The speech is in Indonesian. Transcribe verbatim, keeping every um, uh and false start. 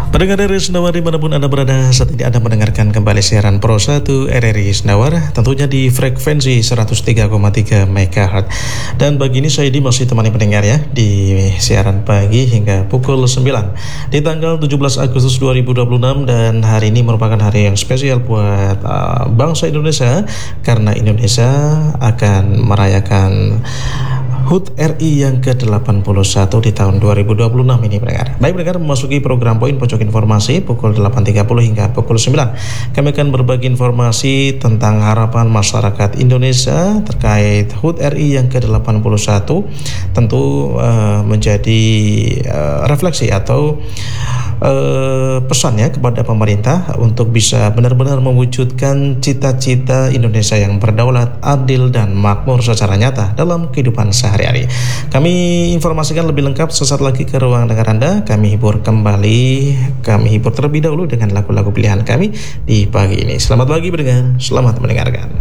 Pendengar R R I Senawar dimanapun Anda berada, saat ini Anda mendengarkan kembali siaran Pro satu R R I Senawar, tentunya di frekuensi seratus tiga koma tiga megahertz. Dan pagi ini saya di masih temani pendengar ya di siaran pagi hingga pukul sembilan di tanggal tujuh belas Agustus dua ribu dua puluh enam, dan hari ini merupakan hari yang spesial buat uh, bangsa Indonesia karena Indonesia akan merayakan H U T R I yang ke delapan puluh satu di tahun dua ribu dua puluh enam ini pendengar. Baik pendengar, memasuki program Poin Pojok Informasi pukul delapan tiga puluh hingga pukul sembilan. Kami akan berbagi informasi tentang harapan masyarakat Indonesia terkait H U T R I yang ke delapan puluh satu. Tentu uh, menjadi uh, refleksi atau Uh, pesannya kepada pemerintah untuk bisa benar-benar mewujudkan cita-cita Indonesia yang berdaulat, adil, dan makmur secara nyata dalam kehidupan sehari-hari. Kami informasikan lebih lengkap sesaat lagi ke ruang dengar Anda. Kami hibur kembali, kami hibur terlebih dahulu dengan lagu-lagu pilihan kami di pagi ini. Selamat pagi pendengar, selamat mendengarkan.